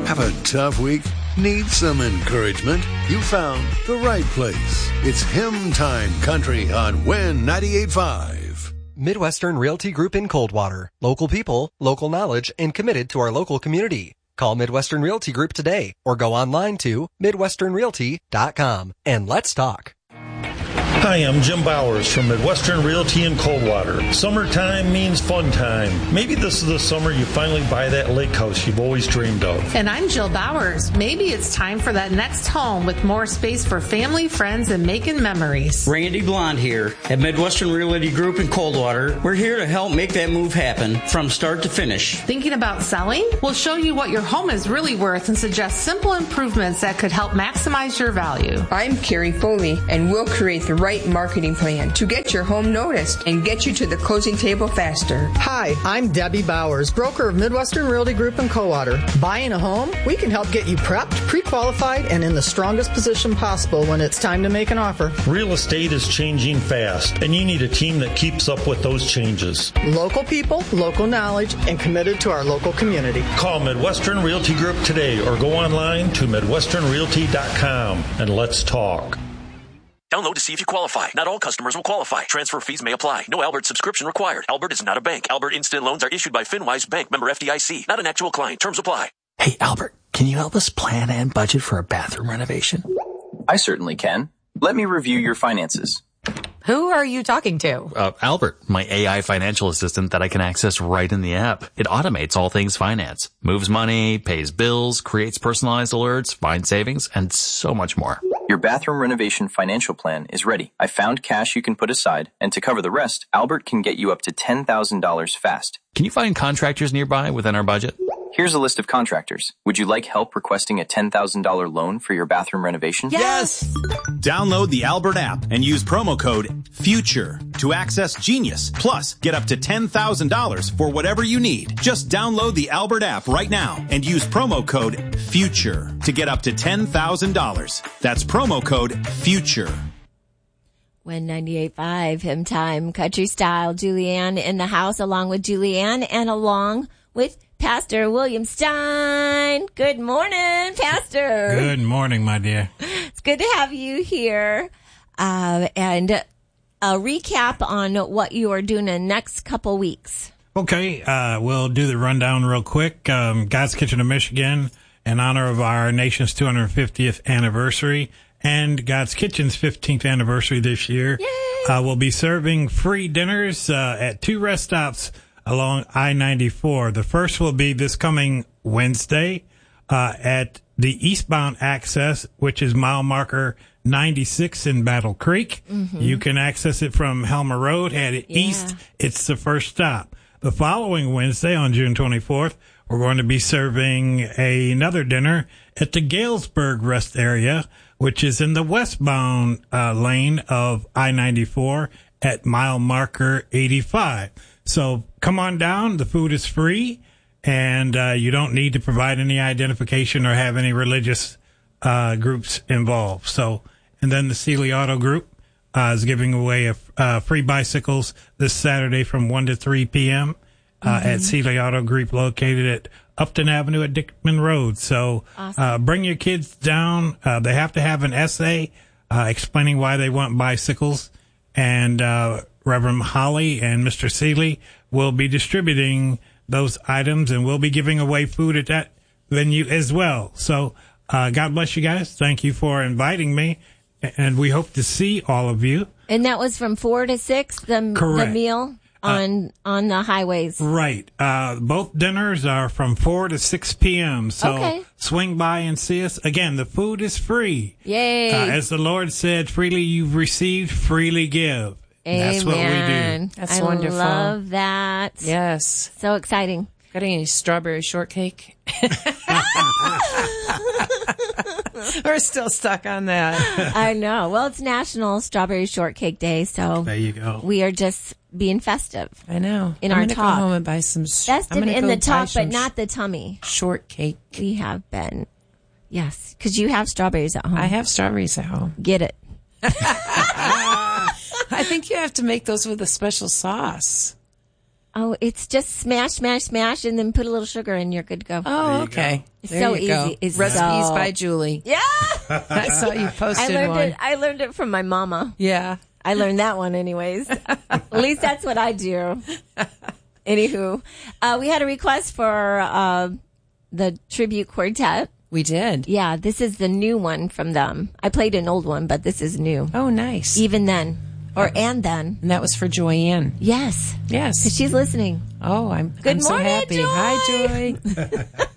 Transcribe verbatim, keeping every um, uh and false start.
Have a tough week? Need some encouragement? You found the right place. It's Hymn Time Country on Win ninety-eight point five. Midwestern Realty Group in Coldwater. Local people, local knowledge, and committed to our local community. Call Midwestern Realty Group today or go online to midwestern realty dot com and let's talk. Hi, I'm Jim Bowers from Midwestern Realty in Coldwater. Summertime means fun time. Maybe this is the summer you finally buy that lake house you've always dreamed of. And I'm Jill Bowers. Maybe it's time for that next home with more space for family, friends, and making memories. Randy Blond here at Midwestern Realty Group in Coldwater. We're here to help make that move happen from start to finish. Thinking about selling? We'll show you what your home is really worth and suggest simple improvements that could help maximize your value. I'm Carrie Foley, and we'll create the right marketing plan to get your home noticed and get you to the closing table faster. Hi, I'm Debbie Bowers, broker of Midwestern Realty Group in Coldwater. Buying a home? We can help get you prepped, pre-qualified, and in the strongest position possible when it's time to make an offer. Real estate is changing fast, and you need a team that keeps up with those changes. Local people, local knowledge, and committed to our local community. Call Midwestern Realty Group today or go online to midwestern realty dot com and let's talk. Download to see if you qualify. Not all customers will qualify. Transfer fees may apply. No Albert subscription required. Albert is not a bank. Albert Instant Loans are issued by FinWise Bank, member F D I C. Not an actual client. Terms apply. Hey, Albert, can you help us plan and budget for a bathroom renovation? I certainly can. Let me review your finances. Who are you talking to? Uh, Albert, my A I financial assistant that I can access right in the app. It automates all things finance, moves money, pays bills, creates personalized alerts, finds savings, and so much more. Your bathroom renovation financial plan is ready. I found cash you can put aside, and to cover the rest, Albert can get you up to ten thousand dollars fast. Can you find contractors nearby within our budget? Here's a list of contractors. Would you like help requesting a ten thousand dollars loan for your bathroom renovation? Yes! Download the Albert app and use promo code FUTURE to access Genius. Plus, get up to ten thousand dollars for whatever you need. Just download the Albert app right now and use promo code FUTURE to get up to ten thousand dollars. That's promo code FUTURE. Win ninety-eight point five, Hymn Time, Country Style. Julianne in the house along with Julianne and along with Pastor William Stein. Good morning, Pastor. Good morning, my dear. It's good to have you here. Uh, and a recap on what you are doing in the next couple weeks. Okay, uh, we'll do the rundown real quick. Um, God's Kitchen of Michigan, in honor of our nation's two hundred fiftieth anniversary and God's Kitchen's fifteenth anniversary this year, uh, we'll be serving free dinners uh, at two rest stops along I ninety-four. The first will be this coming Wednesday uh, at the eastbound access, which is mile marker ninety-six in Battle Creek. Mm-hmm. You can access it from Helmer Road. Head yeah. east, it's the first stop. The following Wednesday on June twenty-fourth, we're going to be serving a, another dinner at the Galesburg Rest Area, which is in the westbound uh, lane of I ninety-four at mile marker eighty-five. So come on down. The food is free, and uh, you don't need to provide any identification or have any religious uh, groups involved. So, and then the Sealy Auto Group uh, is giving away a, uh, free bicycles this Saturday from one to three p.m. Uh, mm-hmm. at Sealy Auto Group, located at Upton Avenue at Dickman Road. So awesome. uh, bring your kids down. Uh, they have to have an essay uh, explaining why they want bicycles, and uh Reverend Holly and Mister Seeley will be distributing those items, and we'll be giving away food at that venue as well. So uh, God bless you guys. Thank you for inviting me, and we hope to see all of you. And that was from four to six, the, the meal on uh, on the highways. Right. Uh, both dinners are from four to six p.m. So okay. swing by and see us. Again, the food is free. Yay. Uh, as the Lord said, freely you've received, freely give. Amen. That's what we do. That's I wonderful. I love that. Yes. So exciting. Got any strawberry shortcake? We're still stuck on that. I know. Well, it's National Strawberry Shortcake Day, so there you go. We are just being festive. I know. In I'm our gonna talk. Go home and buy some. Sh- festive in the talk, but sh- not the tummy. Shortcake. We have been. Yes, because you have strawberries at home. I have strawberries at home. Get it. I think you have to make those with a special sauce. Oh, it's just smash, smash, smash, and then put a little sugar and you're good to go. Oh, okay. It's There so you go. easy. It's Recipes so... by Julie. Yeah. I saw you posted I learned one. it. I learned it from my mama. Yeah. I learned that one anyways. At least that's what I do. Anywho, uh, we had a request for uh, the tribute quartet. We did. Yeah, this is the new one from them. I played an old one, but this is new. Oh, nice. Even then. Or and then. And that was for Joyanne. Yes. Yes. Because she's listening. Oh, I'm, Good I'm so morning, happy. Joy. Hi, Joy.